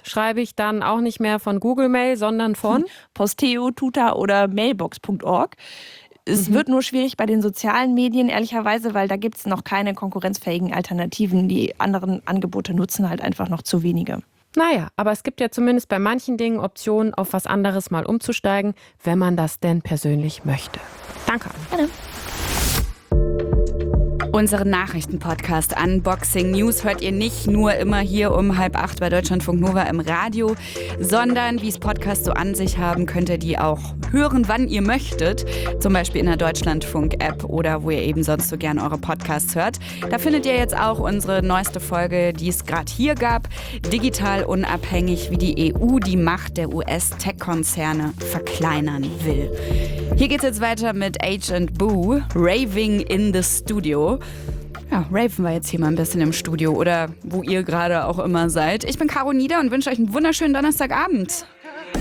schreibe ich dann auch nicht mehr von Google Mail, sondern von Posteo, Tuta oder Mailbox.org. Es wird nur schwierig bei den sozialen Medien, ehrlicherweise, weil da gibt es noch keine konkurrenzfähigen Alternativen. Die anderen Angebote nutzen halt einfach noch zu wenige. Naja, aber es gibt ja zumindest bei manchen Dingen Optionen, auf was anderes mal umzusteigen, wenn man das denn persönlich möchte. Danke. Gerne. Unseren Nachrichtenpodcast Unboxing News hört ihr nicht nur immer hier um 7:30 bei Deutschlandfunk Nova im Radio, sondern wie es Podcasts so an sich haben, könnt ihr die auch hören, wann ihr möchtet. Zum Beispiel in der Deutschlandfunk-App oder wo ihr eben sonst so gern eure Podcasts hört. Da findet ihr jetzt auch unsere neueste Folge, die es gerade hier gab. Digital unabhängig, wie die EU die Macht der US-Tech-Konzerne verkleinern will. Hier geht's jetzt weiter mit Agent Boo, Raving in the Studio. Ja, raven wir jetzt hier mal ein bisschen im Studio oder wo ihr gerade auch immer seid. Ich bin Caro Nieder und wünsche euch einen wunderschönen Donnerstagabend.